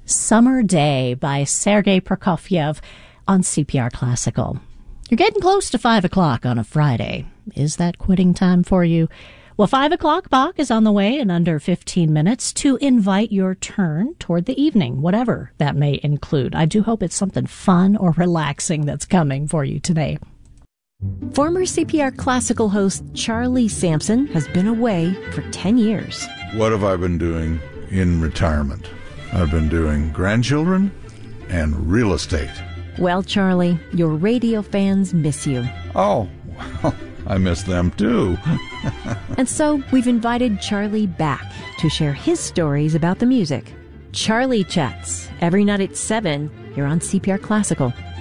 Summer Day by Sergei Prokofiev on CPR Classical. You're getting close to 5 o'clock on a Friday. Is that quitting time for you? Well, 5 o'clock Bach is on the way in under 15 minutes to invite your turn toward the evening, whatever that may include. I do hope it's something fun or relaxing that's coming for you today. Former CPR Classical host Charlie Sampson has been away for 10 years. What have I been doing in retirement? I've been doing grandchildren and real estate. Well, Charlie, your radio fans miss you. Oh, well, I miss them too. And so we've invited Charlie back to share his stories about the music. Charlie Chats, every night at 7 here on CPR Classical.